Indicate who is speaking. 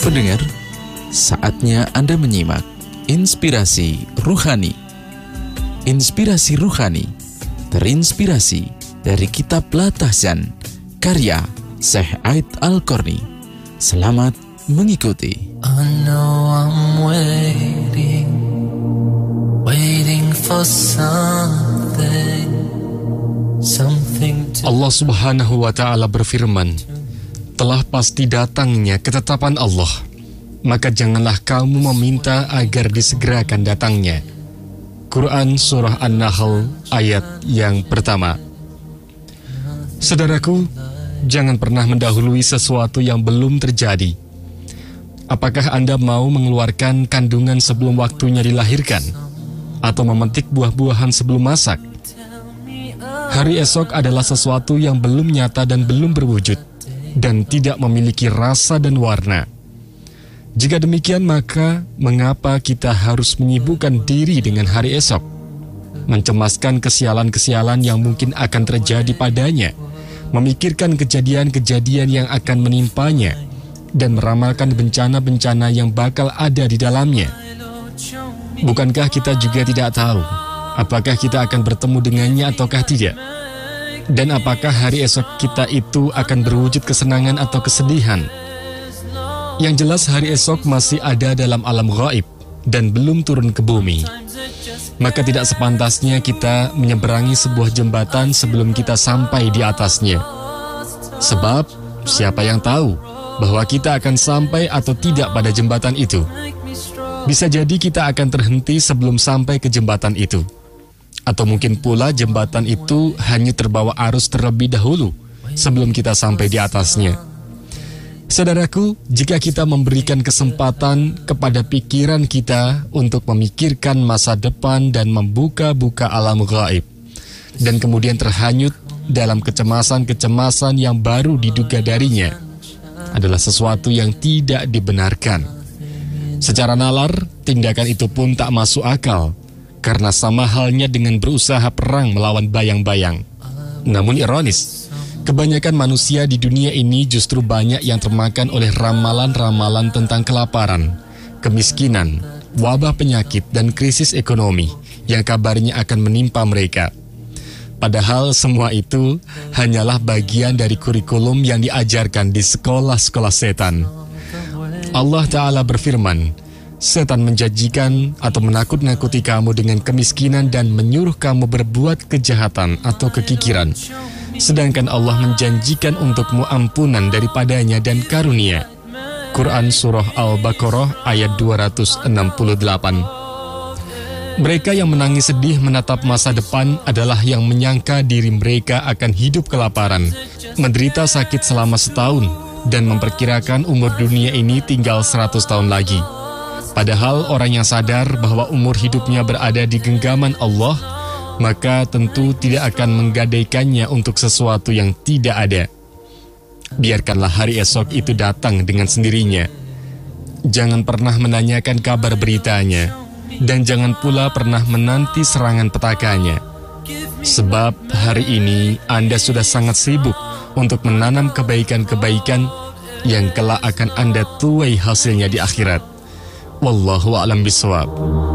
Speaker 1: Pendengar, saatnya Anda menyimak Inspirasi Ruhani. Inspirasi Ruhani terinspirasi dari kitab Latahzan karya Syekh Aid Al-Qarni. Selamat mengikuti.
Speaker 2: I know I'm waiting for something to...
Speaker 3: Allah Subhanahu wa Ta'ala berfirman, telah pasti datangnya ketetapan Allah, maka janganlah kamu meminta agar disegerakan datangnya. Quran Surah An-Nahl ayat yang pertama. Saudaraku, jangan pernah mendahului sesuatu yang belum terjadi. Apakah Anda mau mengeluarkan kandungan sebelum waktunya dilahirkan? Atau memetik buah-buahan sebelum masak? Hari esok adalah sesuatu yang belum nyata dan belum berwujud, dan tidak memiliki rasa dan warna. Jika demikian, maka mengapa kita harus menyibukkan diri dengan hari esok? Mencemaskan kesialan-kesialan yang mungkin akan terjadi padanya, memikirkan kejadian-kejadian yang akan menimpanya, dan meramalkan bencana-bencana yang bakal ada di dalamnya. Bukankah kita juga tidak tahu apakah kita akan bertemu dengannya ataukah tidak? Dan apakah hari esok kita itu akan berwujud kesenangan atau kesedihan? Yang jelas hari esok masih ada dalam alam gaib dan belum turun ke bumi. Maka tidak sepantasnya kita menyeberangi sebuah jembatan sebelum kita sampai di atasnya. Sebab siapa yang tahu bahwa kita akan sampai atau tidak pada jembatan itu? Bisa jadi kita akan terhenti sebelum sampai ke jembatan itu. Atau mungkin pula jembatan itu hanya terbawa arus terlebih dahulu sebelum kita sampai di atasnya. Saudaraku, jika kita memberikan kesempatan kepada pikiran kita untuk memikirkan masa depan dan membuka-buka alam gaib, dan kemudian terhanyut dalam kecemasan-kecemasan yang baru diduga darinya, adalah sesuatu yang tidak dibenarkan. Secara nalar, tindakan itu pun tak masuk akal, karena sama halnya dengan berusaha perang melawan bayang-bayang. Namun ironis, kebanyakan manusia di dunia ini justru banyak yang termakan oleh ramalan-ramalan tentang kelaparan, kemiskinan, wabah penyakit, dan krisis ekonomi yang kabarnya akan menimpa mereka. Padahal semua itu hanyalah bagian dari kurikulum yang diajarkan di sekolah-sekolah setan. Allah Ta'ala berfirman, setan menjanjikan atau menakut-nakuti kamu dengan kemiskinan dan menyuruh kamu berbuat kejahatan atau kekikiran. Sedangkan Allah menjanjikan untukmu ampunan daripadanya dan karunia. Quran Surah Al-Baqarah ayat 268. Mereka yang menangis sedih menatap masa depan adalah yang menyangka diri mereka akan hidup kelaparan, menderita sakit selama setahun, dan memperkirakan umur dunia ini tinggal 100 tahun lagi. Padahal orang yang sadar bahwa umur hidupnya berada di genggaman Allah, maka tentu tidak akan menggadaikannya untuk sesuatu yang tidak ada. Biarkanlah hari esok itu datang dengan sendirinya. Jangan pernah menanyakan kabar beritanya, dan jangan pula pernah menanti serangan petakanya. Sebab hari ini Anda sudah sangat sibuk untuk menanam kebaikan-kebaikan yang kelak akan Anda tuai hasilnya di akhirat. Wallahu a'lam bishawab.